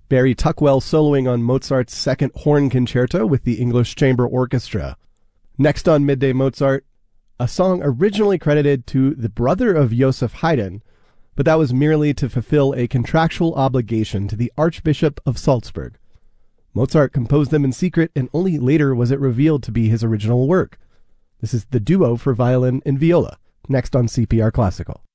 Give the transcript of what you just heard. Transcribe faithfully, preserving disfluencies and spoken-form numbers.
Barry Tuckwell soloing on Mozart's Second Horn Concerto with the English Chamber Orchestra. Next on Midday Mozart, a song originally credited to the brother of Joseph Haydn, but that was merely to fulfill a contractual obligation to the Archbishop of Salzburg. Mozart composed them in secret, and only later was it revealed to be his original work. This is the duo for violin and viola, next on C P R Classical.